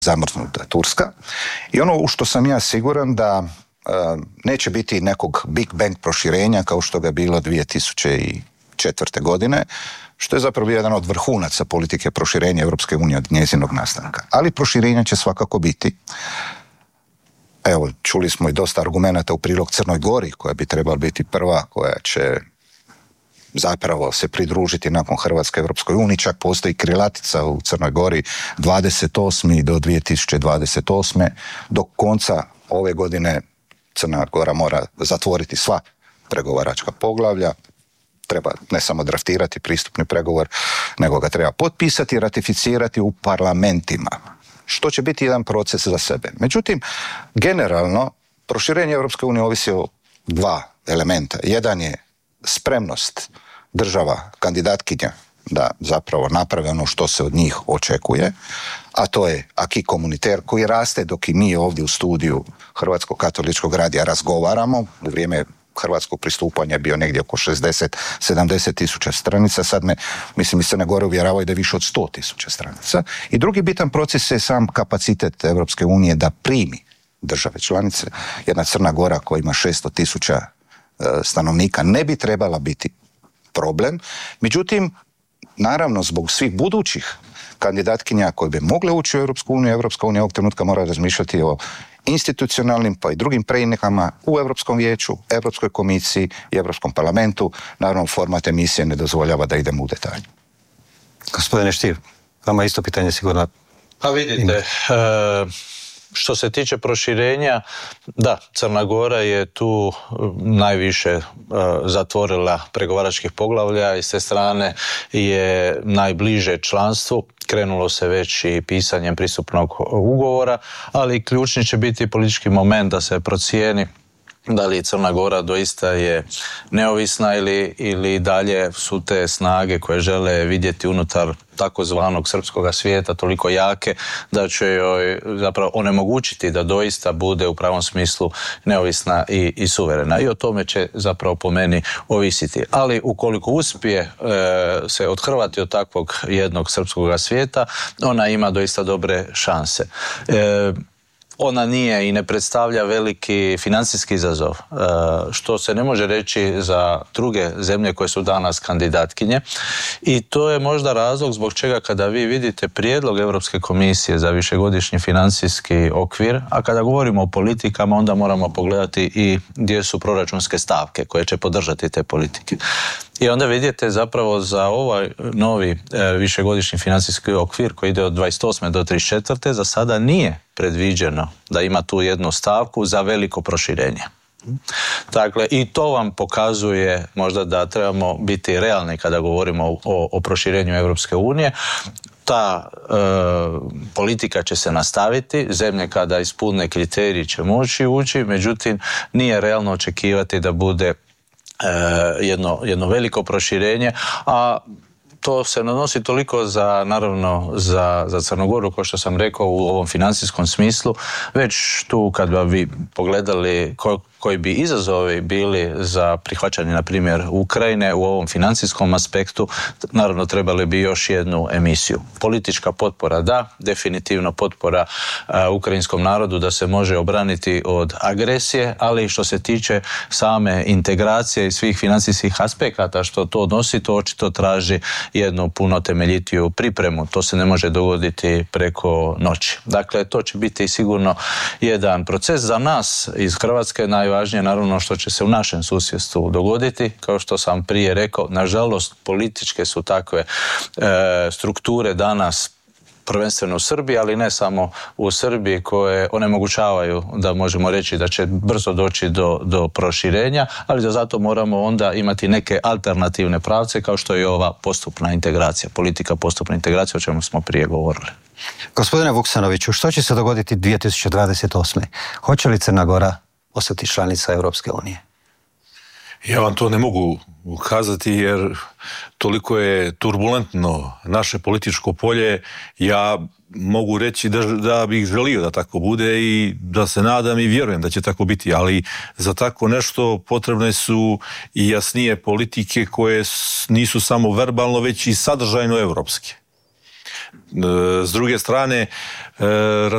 zamrznuta Turska. I ono u što sam ja siguran da neće biti nekog Big Bang proširenja kao što ga je bilo 2004. godine, što je zapravo jedan od vrhunaca politike proširenja Europske unije od njezinog nastanka. Ali proširenja će svakako biti. Evo, čuli smo i dosta argumenata u prilog Crnoj Gori, koja bi trebala biti prva, koja će zapravo se pridružiti nakon Hrvatske Europskoj uniji. Čak postoji krilatica u Crnoj Gori 28. do 2028. Do konca ove godine Crna Gora mora zatvoriti sva pregovaračka poglavlja. Treba ne samo draftirati pristupni pregovor, nego ga treba potpisati i ratificirati u parlamentima, što će biti jedan proces za sebe. Međutim, generalno, proširenje Europske unije ovisi o dva elementa. Jedan je spremnost država kandidatkinja da zapravo naprave ono što se od njih očekuje, a to je acquis communautaire koji raste dok i mi ovdje u studiju Hrvatskog katoličkog radija razgovaramo. U vrijeme hrvatskog pristupanja je bio negdje oko 60-70 tisuća stranica, sad mislim iz Crne Gore uvjeravaju da je više od 100 tisuća stranica. I drugi bitan proces je sam kapacitet Europske unije da primi države članice. Jedna Crna Gora koja ima 600 tisuća stanovnika ne bi trebala biti problem. Međutim, naravno, zbog svih budućih kandidatkinja koje bi mogle ući u Europsku uniju, Europska unija ovog trenutka mora razmišljati o institucionalnim pa i drugim preinakama u Europskom vijeću, Europskoj komisiji i Europskom parlamentu. Naravno, format emisije ne dozvoljava da idemo u detalje. Gospodine Stier, vama isto pitanje sigurno. Pa vidite, što se tiče proširenja, da, Crna Gora je tu najviše zatvorila pregovaračkih poglavlja i s te strane je najbliže članstvu. Krenulo se već i pisanjem pristupnog ugovora, ali ključni će biti politički moment da se procijeni da li Crna Gora doista je neovisna ili dalje su te snage koje žele vidjeti unutar takozvanog srpskog svijeta toliko jake da će joj zapravo onemogućiti da doista bude u pravom smislu neovisna i suverena. I o tome će zapravo po meni ovisiti. Ali ukoliko uspije se othrvati od takvog jednog srpskog svijeta, ona ima doista dobre šanse. Ona nije i ne predstavlja veliki financijski izazov, što se ne može reći za druge zemlje koje su danas kandidatkinje. I to je možda razlog zbog čega kada vi vidite prijedlog Europske komisije za višegodišnji financijski okvir, a kada govorimo o politikama, onda moramo pogledati i gdje su proračunske stavke koje će podržati te politike. I onda vidite zapravo za ovaj novi višegodišnji financijski okvir koji ide od 28. do 34. za sada nije predviđeno da ima tu jednu stavku za veliko proširenje. Dakle, i to vam pokazuje možda da trebamo biti realni kada govorimo o proširenju Europske unije. Ta politika će se nastaviti, zemlje kada ispune kriteriji će moći ući, međutim nije realno očekivati da bude jedno veliko proširenje, a to se nanosi toliko naravno za Crnu Goru, kao što sam rekao, u ovom financijskom smislu. Već tu kad bi pogledali koji bi izazovi bili za prihvaćanje, na primjer, Ukrajine u ovom financijskom aspektu, naravno trebali bi još jednu emisiju. Politička potpora, da, definitivno potpora ukrajinskom narodu da se može obraniti od agresije, ali što se tiče same integracije i svih financijskih aspekata što to nosi, to očito traži jednu puno temeljitiju pripremu. To se ne može dogoditi preko noći. Dakle, to će biti sigurno jedan proces za nas iz Hrvatske. Najvažnije naravno što će se u našem susjedstvu dogoditi. Kao što sam prije rekao, nažalost političke su takve strukture danas prvenstveno u Srbiji, ali ne samo u Srbiji, koje onemogućavaju da možemo reći da će brzo doći do proširenja, ali da zato moramo onda imati neke alternativne pravce kao što je ova postupna integracija, politika postupne integracije, o čemu smo prije govorili. Gospodine Vuksanoviću, što će se dogoditi 2028. Hoće li Crna Gora ostati članica Europske unije? Ja vam to ne mogu kazati jer toliko je turbulentno naše političko polje. Ja mogu reći da bih želio da tako bude i da se nadam i vjerujem da će tako biti, ali za tako nešto potrebne su i jasnije politike koje nisu samo verbalno, već i sadržajno evropske. S druge strane,